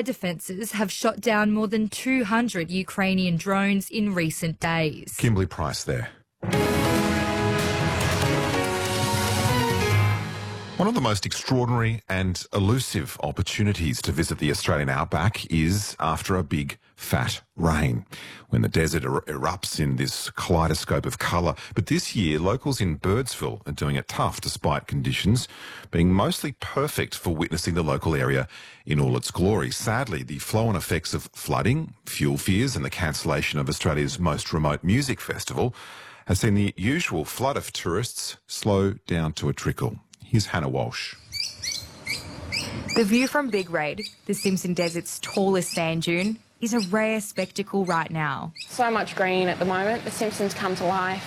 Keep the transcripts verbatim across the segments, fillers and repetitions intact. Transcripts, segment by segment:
air defences have shot down more than two hundred Ukrainian drones in recent days. Kimberly Price there. One of the most extraordinary and elusive opportunities to visit the Australian outback is after a big, fat rain, when the desert er- erupts in this kaleidoscope of colour. But this year, locals in Birdsville are doing it tough despite conditions being mostly perfect for witnessing the local area in all its glory. Sadly, the flow-on effects of flooding, fuel fears and the cancellation of Australia's most remote music festival has seen the usual flood of tourists slow down to a trickle. Here's Hannah Walsh. The view from Big Red, the Simpson Desert's tallest sand dune, is a rare spectacle right now. So much green at the moment. The Simpsons come to life.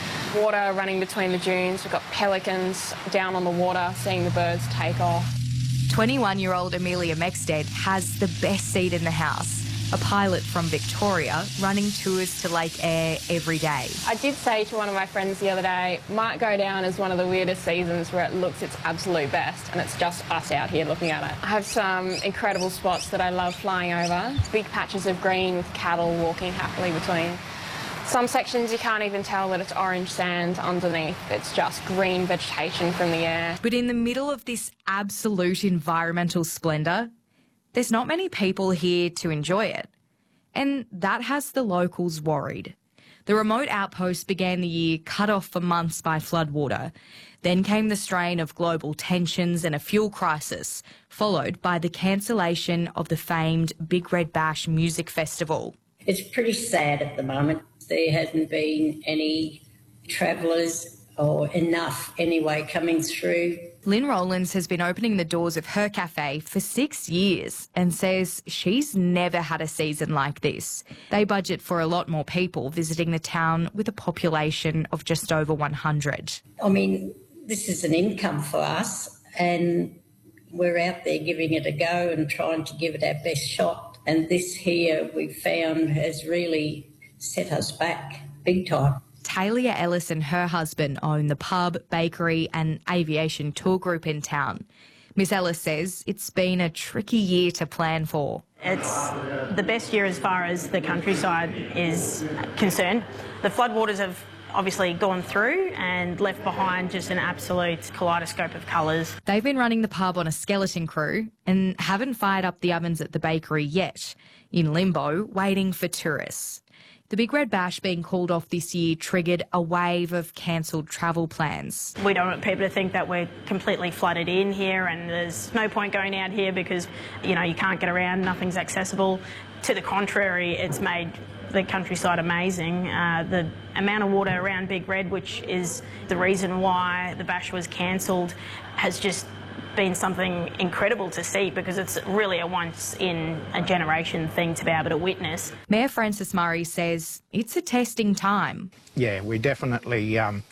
Water running between the dunes. We've got pelicans down on the water, seeing the birds take off. twenty-one-year-old Amelia Mexted has the best seat in the house. A pilot from Victoria running tours to Lake Eyre every day. I did say to one of my friends the other day, might go down as one of the weirdest seasons where it looks its absolute best and it's just us out here looking at it. I have some incredible spots that I love flying over. Big patches of green with cattle walking happily between. Some sections you can't even tell that it's orange sand underneath. It's just green vegetation from the air. But in the middle of this absolute environmental splendour, there's not many people here to enjoy it. And that has the locals worried. The remote outpost began the year cut off for months by floodwater. Then came the strain of global tensions and a fuel crisis, followed by the cancellation of the famed Big Red Bash Music Festival. It's pretty sad at the moment. There hasn't been any travellers or enough anyway coming through. Lynn Rowlands has been opening the doors of her cafe for six years and says she's never had a season like this. They budget for a lot more people visiting the town with a population of just over one hundred. I mean, this is an income for us and we're out there giving it a go and trying to give it our best shot. And this here we found has really set us back big time. Talia Ellis and her husband own the pub, bakery and aviation tour group in town. Miss Ellis says it's been a tricky year to plan for. It's the best year as far as the countryside is concerned. The floodwaters have obviously gone through and left behind just an absolute kaleidoscope of colours. They've been running the pub on a skeleton crew and haven't fired up the ovens at the bakery yet, in limbo, waiting for tourists. The Big Red Bash being called off this year triggered a wave of cancelled travel plans. We don't want people to think that we're completely flooded in here and there's no point going out here because, you know, you can't get around, nothing's accessible. To the contrary, it's made the countryside amazing. Uh, the amount of water around Big Red, which is the reason why the bash was cancelled, has just been something incredible to see because it's really a once-in-a-generation thing to be able to witness. Mayor Francis Murray says it's a testing time. Yeah, we definitely um,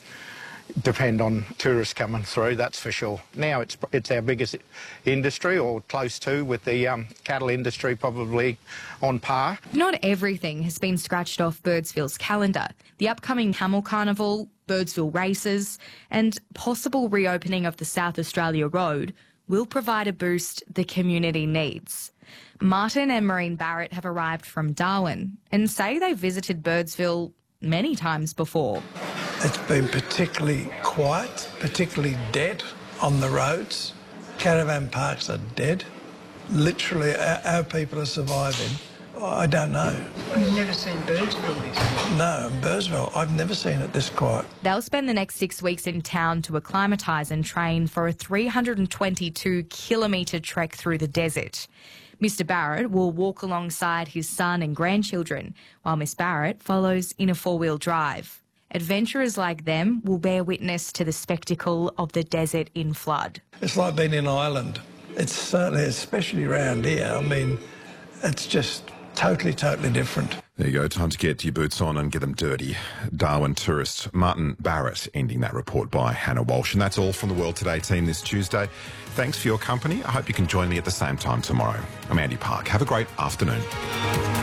depend on tourists coming through, that's for sure. Now it's it's our biggest industry, or close to, with the um, cattle industry probably on par. Not everything has been scratched off Birdsville's calendar. The upcoming Camel Carnival, Birdsville races and possible reopening of the South Australia Road will provide a boost the community needs. Martin and Maureen Barrett have arrived from Darwin and say they visited Birdsville many times before. It's been particularly quiet, particularly dead on the roads. Caravan parks are dead. Literally, our, our people are surviving. I don't know. You've never seen Birdsville before? No, Birdsville, I've never seen it this quiet. They'll spend the next six weeks in town to acclimatise and train for a three hundred twenty-two kilometre trek through the desert. Mister Barrett will walk alongside his son and grandchildren, while Miss Barrett follows in a four-wheel drive. Adventurers like them will bear witness to the spectacle of the desert in flood. It's like being in Ireland. It's certainly, especially around here, I mean, it's just totally, totally different. There you go. Time to get your boots on and get them dirty. Darwin tourist Martin Barrett ending that report by Hannah Walsh. And that's all from the World Today team this Tuesday. Thanks for your company. I hope you can join me at the same time tomorrow. I'm Andy Park. Have a great afternoon.